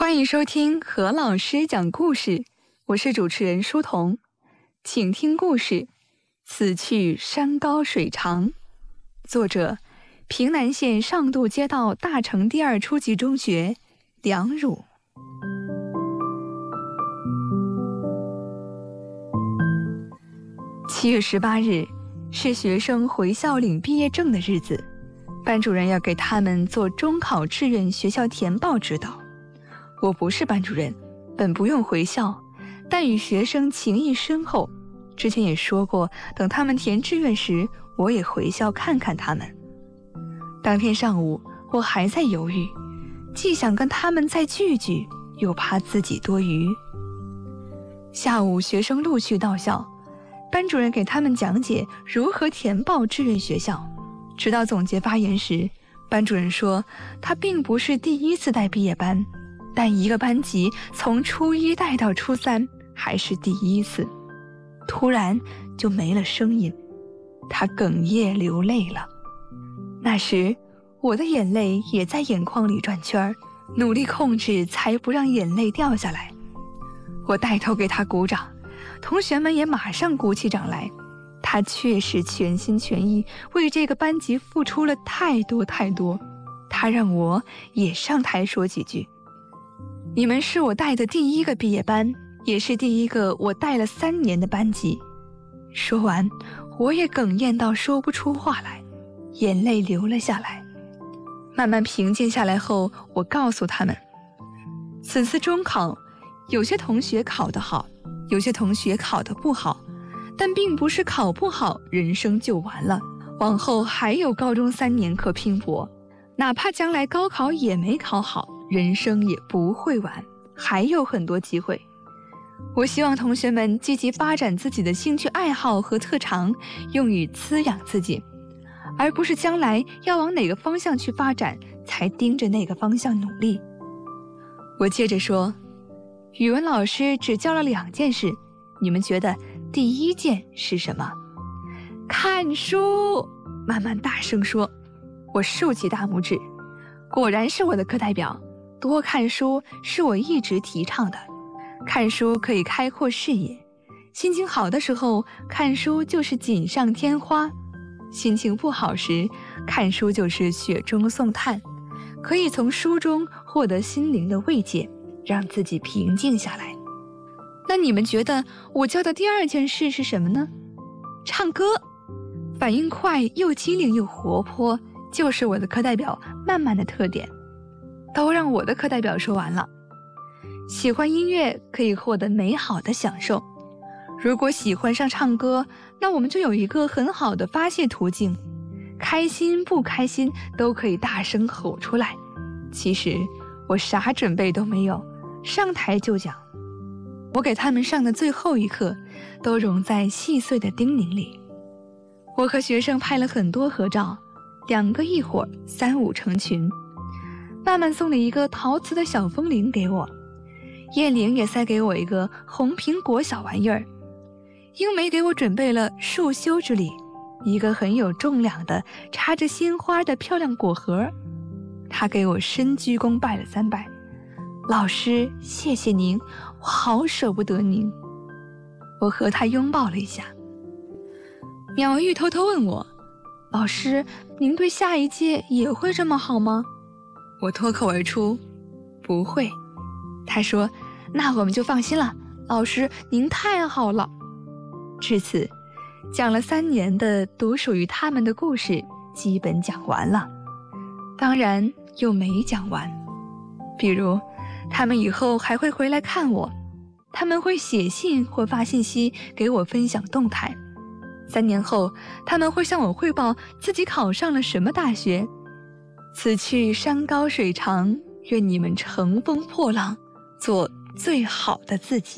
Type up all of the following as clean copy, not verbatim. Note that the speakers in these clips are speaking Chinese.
欢迎收听何老师讲故事，我是主持人舒彤，请听故事《此去山高水长》，作者平南县上渡街道大成第二初级中学梁汝。7月18日是学生回校领毕业证的日子，班主任要给他们做中考志愿学校填报指导。我不是班主任，本不用回校，但与学生情谊深厚，之前也说过，等他们填志愿时，我也回校看看他们。当天上午，我还在犹豫，既想跟他们再聚聚，又怕自己多余。下午，学生陆续到校，班主任给他们讲解如何填报志愿学校。直到总结发言时，班主任说，他并不是第一次带毕业班，但一个班级从初一带到初三还是第一次。突然就没了声音，他哽咽流泪了。那时我的眼泪也在眼眶里转圈，努力控制才不让眼泪掉下来。我带头给他鼓掌，同学们也马上鼓起掌来。他确实全心全意为这个班级付出了太多太多，他让我也上台说几句。你们是我带的第一个毕业班，也是第一个我带了3年的班级。说完，我也哽咽到说不出话来，眼泪流了下来。慢慢平静下来后，我告诉他们，此次中考，有些同学考得好，有些同学考得不好，但并不是考不好，人生就完了。往后还有高中3年可拼搏，哪怕将来高考也没考好，人生也不会完，还有很多机会。我希望同学们积极发展自己的兴趣爱好和特长，用以滋养自己，而不是将来要往哪个方向去发展，才盯着那个方向努力。我接着说，语文老师只教了2件事，你们觉得第1件是什么？看书！慢慢大声说。我竖起大拇指，果然是我的课代表。多看书是我一直提倡的，看书可以开阔视野，心情好的时候看书就是锦上添花，心情不好时看书就是雪中送炭，可以从书中获得心灵的慰藉，让自己平静下来。那你们觉得我教的第2件事是什么呢？唱歌，反应快又机灵又活泼，就是我的课代表慢慢的特点。都让我的课代表说完了。喜欢音乐可以获得美好的享受，如果喜欢上唱歌，那我们就有一个很好的发泄途径，开心不开心都可以大声吼出来。其实我啥准备都没有，上台就讲。我给他们上的最后一课都融在细碎的叮咛里。我和学生拍了很多合照，2个一伙，3、5成群。慢慢送了一个陶瓷的小风铃给我，燕玲也塞给我一个红苹果小玩意儿，英梅给我准备了束修之礼，一个很有重量的插着鲜花的漂亮果盒。她给我深鞠躬拜了3拜，老师谢谢您，我好舍不得您。我和她拥抱了一下。苗玉偷偷问我，老师您对下一届也会这么好吗？我脱口而出，不会。他说，那我们就放心了，老师您太好了。至此，讲了3年的独属于他们的故事基本讲完了，当然又没讲完。比如他们以后还会回来看我，他们会写信或发信息给我分享动态。3年后，他们会向我汇报自己考上了什么大学。此去山高水长，愿你们乘风破浪，做最好的自己。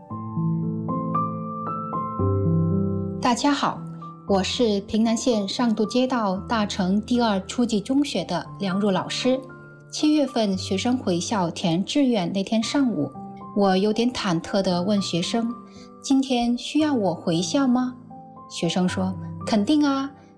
大家好，我是平南县上渡街道大成第2初级中学的梁汝老师。7月份学生回校填志愿那天上午，我有点忐忑地问学生，今天需要我回校吗？学生说，肯定啊，